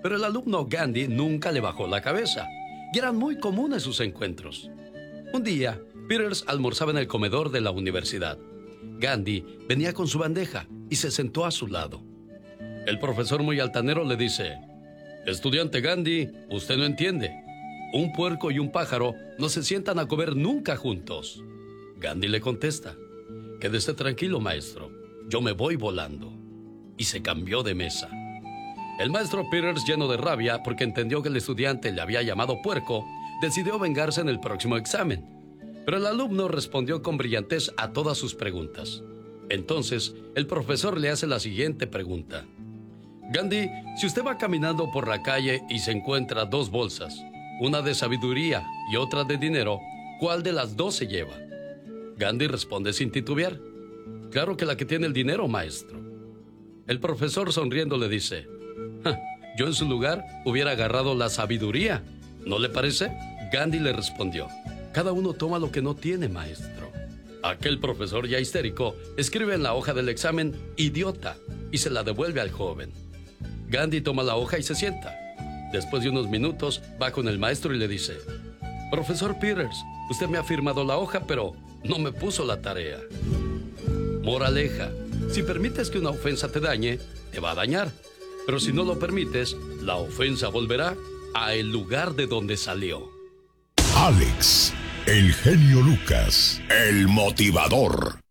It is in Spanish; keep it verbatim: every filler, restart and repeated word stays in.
Pero el alumno Gandhi nunca le bajó la cabeza, y eran muy comunes sus encuentros. Un día, Peters almorzaba en el comedor de la universidad. Gandhi venía con su bandeja y se sentó a su lado. El profesor, muy altanero, le dice: estudiante Gandhi, usted no entiende. Un puerco y un pájaro no se sientan a comer nunca juntos. Gandhi le contesta: quédese tranquilo, maestro, yo me voy volando. Y se cambió de mesa. El maestro Peters, lleno de rabia porque entendió que el estudiante le había llamado puerco, decidió vengarse en el próximo examen. Pero el alumno respondió con brillantez a todas sus preguntas. Entonces, el profesor le hace la siguiente pregunta: Gandhi, si usted va caminando por la calle y se encuentra dos bolsas, una de sabiduría y otra de dinero, ¿cuál de las dos se lleva? Gandhi responde sin titubear: claro que la que tiene el dinero, maestro. El profesor, sonriendo, le dice: ja, yo en su lugar hubiera agarrado la sabiduría, ¿no le parece? Gandhi le respondió: cada uno toma lo que no tiene, maestro. Aquel profesor, ya histérico, escribe en la hoja del examen idiota y se la devuelve al joven. Gandhi toma la hoja y se sienta. Después de unos minutos va con el maestro y le dice: profesor Peters, usted me ha firmado la hoja, pero no me puso la tarea. Moraleja: si permites que una ofensa te dañe, te va a dañar. Pero si no lo permites, la ofensa volverá a el lugar de donde salió. Alex, el genio Lucas, el motivador.